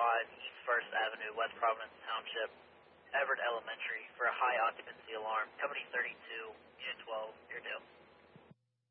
East First Avenue, West Providence Township, Everett Elementary, for a high occupancy alarm. Company 32, Unit 12, your due.